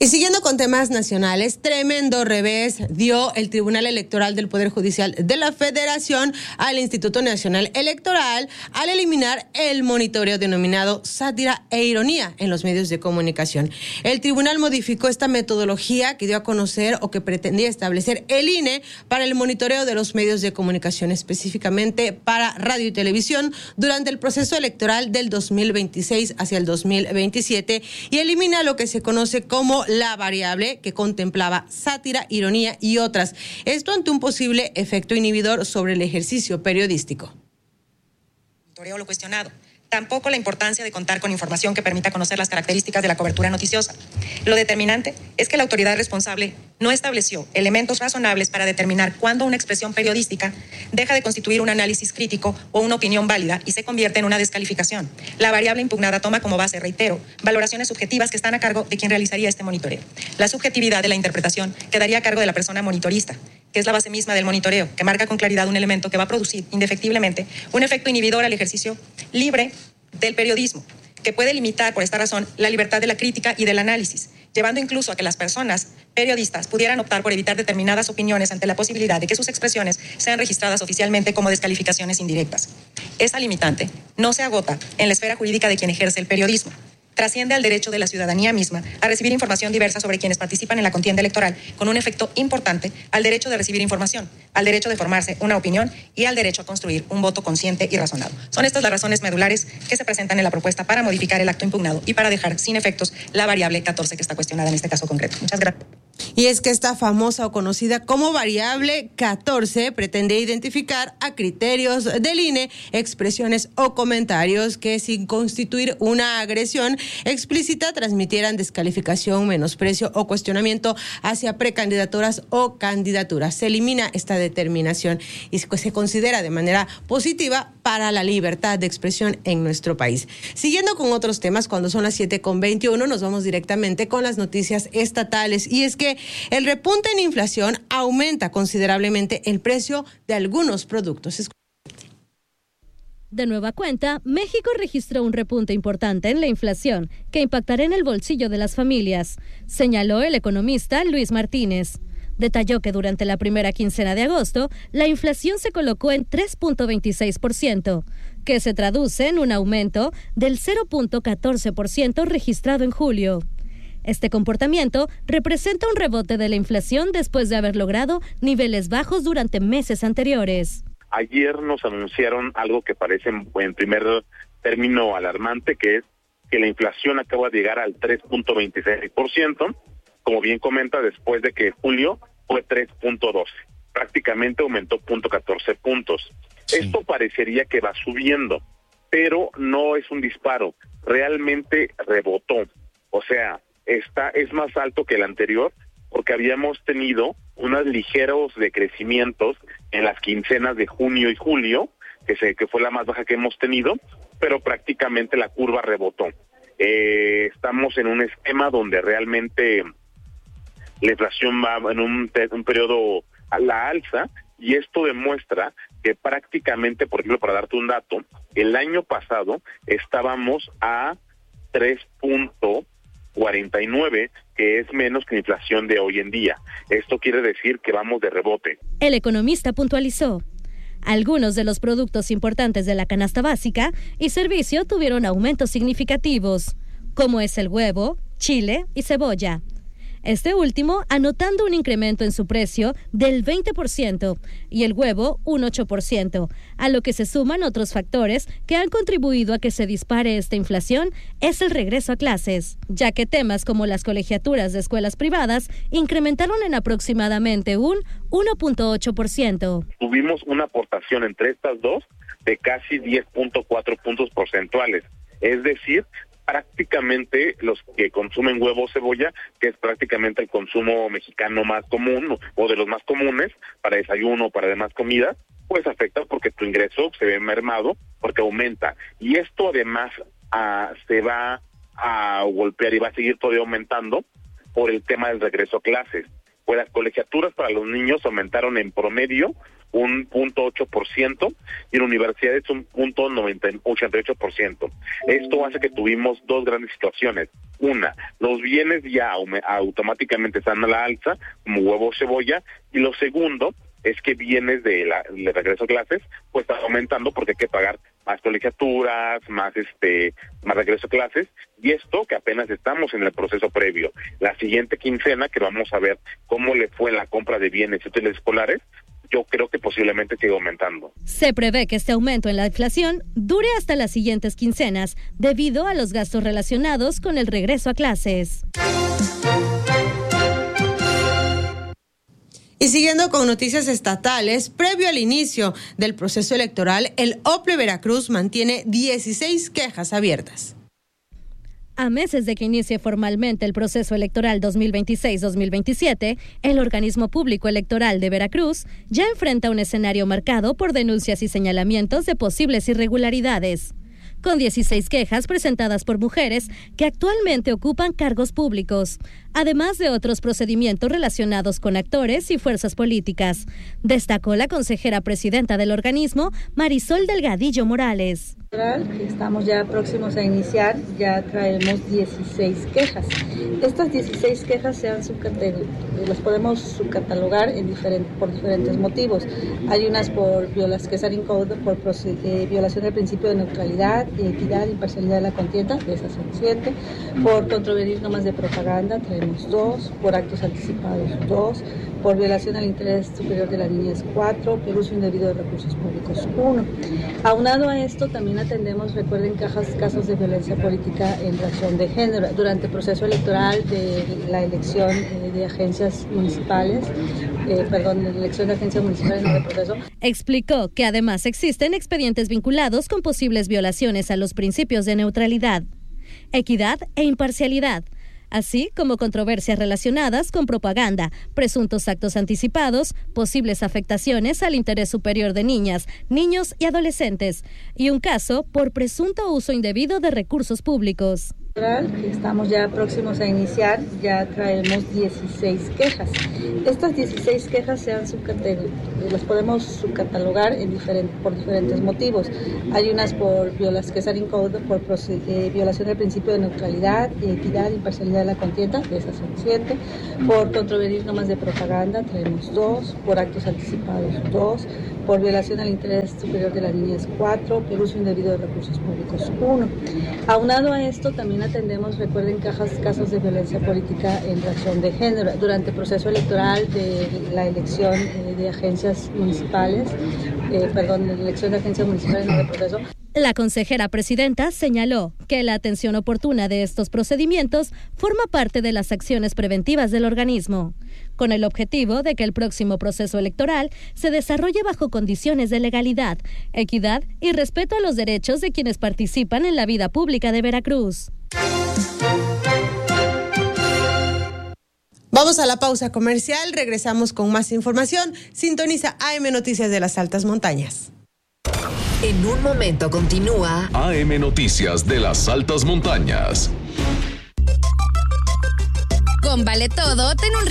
Y siguiendo con temas nacionales, tremendo revés dio el Tribunal Electoral del Poder Judicial de la Federación al Instituto Nacional Electoral al eliminar el monitoreo denominado sátira e ironía en los medios de comunicación. El tribunal modificó esta metodología que dio a conocer o que pretendía establecer el INE para el monitoreo de los medios de comunicación, específicamente para radio y televisión, durante el proceso electoral del 2026 hacia el 2027, y elimina lo que se conoce como la variable que contemplaba sátira, ironía y otras. Esto ante un posible efecto inhibidor sobre el ejercicio periodístico. Lo cuestionado. Tampoco la importancia de contar con información que permita conocer las características de la cobertura noticiosa. Lo determinante es que la autoridad responsable no estableció elementos razonables para determinar cuándo una expresión periodística deja de constituir un análisis crítico o una opinión válida y se convierte en una descalificación. La variable impugnada toma como base, reitero, valoraciones subjetivas que están a cargo de quien realizaría este monitoreo. La subjetividad de la interpretación quedaría a cargo de la persona monitorista, que es la base misma del monitoreo, que marca con claridad un elemento que va a producir indefectiblemente un efecto inhibidor al ejercicio libre del periodismo, que puede limitar por esta razón la libertad de la crítica y del análisis, llevando incluso a que las personas periodistas pudieran optar por evitar determinadas opiniones ante la posibilidad de que sus expresiones sean registradas oficialmente como descalificaciones indirectas. Esa limitante no se agota en la esfera jurídica de quien ejerce el periodismo. Trasciende al derecho de la ciudadanía misma a recibir información diversa sobre quienes participan en la contienda electoral, con un efecto importante al derecho de recibir información, al derecho de formarse una opinión y al derecho a construir un voto consciente y razonado. Son estas las razones medulares que se presentan en la propuesta para modificar el acto impugnado y para dejar sin efectos la variable 14 que está cuestionada en este caso concreto. Muchas gracias. Y es que esta famosa o conocida como variable 14 pretende identificar a criterios del INE expresiones o comentarios que, sin constituir una agresión explícita, transmitieran descalificación, menosprecio o cuestionamiento hacia precandidaturas o candidaturas. Se elimina esta determinación y se considera de manera positiva para la libertad de expresión en nuestro país. Siguiendo con otros temas, cuando son las 7:21, nos vamos directamente con las noticias estatales, y es que el repunte en inflación aumenta considerablemente el precio de algunos productos. De nueva cuenta, México registró un repunte importante en la inflación que impactará en el bolsillo de las familias, señaló el economista Luis Martínez. Detalló que durante la primera quincena de agosto, la inflación se colocó en 3.26%, que se traduce en un aumento del 0.14% registrado en julio. Este comportamiento representa un rebote de la inflación después de haber logrado niveles bajos durante meses anteriores. Ayer nos anunciaron algo que parece en primer término alarmante, que es que la inflación acaba de llegar al 3.26%, como bien comenta, después de que julio fue 3.12%. Prácticamente aumentó 0.14 puntos. Sí. Esto parecería que va subiendo, pero no es un disparo, realmente rebotó. O sea, es más alto que el anterior, porque habíamos tenido unos ligeros decrecimientos en las quincenas de junio y julio, que fue la más baja que hemos tenido, pero prácticamente la curva rebotó. Estamos en un esquema donde realmente la inflación va en un periodo a la alza, y esto demuestra que prácticamente, por ejemplo, para darte un dato, el año pasado estábamos a 3.49, que es menos que la inflación de hoy en día. Esto quiere decir que vamos de rebote. El economista puntualizó: algunos de los productos importantes de la canasta básica y servicio tuvieron aumentos significativos, como es el huevo, chile y cebolla. Este último anotando un incremento en su precio del 20% y el huevo un 8%, a lo que se suman otros factores que han contribuido a que se dispare esta inflación, es el regreso a clases, ya que temas como las colegiaturas de escuelas privadas incrementaron en aproximadamente un 1.8%. Tuvimos una aportación entre estas dos de casi 10.4 puntos porcentuales, es decir, prácticamente los que consumen huevo o cebolla, que es prácticamente el consumo mexicano más común o de los más comunes para desayuno o para demás comidas, pues afecta porque tu ingreso se ve mermado porque aumenta. Y esto además se va a golpear y va a seguir todavía aumentando por el tema del regreso a clases. Pues las colegiaturas para los niños aumentaron en promedio un 0.8% y en universidades un 0.88%. Esto hace que tuvimos dos grandes situaciones. Una, los bienes ya automáticamente están a la alza, como huevo o cebolla, y lo segundo es que bienes de regreso a clases, pues está aumentando porque hay que pagar más colegiaturas, más regreso a clases, y esto que apenas estamos en el proceso previo. La siguiente quincena, que vamos a ver cómo le fue en la compra de bienes y útiles escolares, yo creo que posiblemente siga aumentando. Se prevé que este aumento en la inflación dure hasta las siguientes quincenas, debido a los gastos relacionados con el regreso a clases. Y siguiendo con noticias estatales, previo al inicio del proceso electoral, el OPLE Veracruz mantiene 16 quejas abiertas. A meses de que inicie formalmente el proceso electoral 2026-2027, el organismo público electoral de Veracruz ya enfrenta un escenario marcado por denuncias y señalamientos de posibles irregularidades, con 16 quejas presentadas por mujeres que actualmente ocupan cargos públicos, además de otros procedimientos relacionados con actores y fuerzas políticas, destacó la consejera presidenta del organismo, Marisol Delgadillo Morales. Que estamos ya próximos a iniciar, ya traemos 16 quejas. Estas 16 quejas las podemos subcatalogar por diferentes motivos. Hay unas por violación del principio de neutralidad, equidad, imparcialidad de la contienda, de esas son 7. Por contravenir normas de propaganda, traemos 2. Por actos anticipados, 2. Por violación al interés superior de la niñez, 4. Por uso indebido de recursos públicos, 1. Aunado a esto, también atendemos, recuerden, casos de violencia política en razón de género. Durante el proceso electoral de la elección de agencias municipales, no de proceso. Explicó que además existen expedientes vinculados con posibles violaciones a los principios de neutralidad, equidad e imparcialidad, así como controversias relacionadas con propaganda, presuntos actos anticipados, posibles afectaciones al interés superior de niñas, niños y adolescentes, y un caso por presunto uso indebido de recursos públicos. Estamos ya próximos a iniciar, ya traemos 16 quejas. Estas 16 quejas las podemos subcatalogar por diferentes motivos. Hay unas por violación del principio de neutralidad, equidad, imparcialidad de la contienda, de esas son 7. Por contravenir normas de propaganda, traemos 2. Por actos anticipados, 2. Por violación al interés superior de la niñez, 4. Por uso indebido de recursos públicos, 1. Aunado a esto, también atendemos, recuerden, casos de violencia política en razón de género. Durante el proceso electoral de la elección de agencias municipales, no de proceso. La consejera presidenta señaló que la atención oportuna de estos procedimientos forma parte de las acciones preventivas del organismo, con el objetivo de que el próximo proceso electoral se desarrolle bajo condiciones de legalidad, equidad y respeto a los derechos de quienes participan en la vida pública de Veracruz. Vamos a la pausa comercial, regresamos con más información. Sintoniza AM Noticias de las Altas Montañas. En un momento continúa AM Noticias de las Altas Montañas. Con Vale Todo, ten un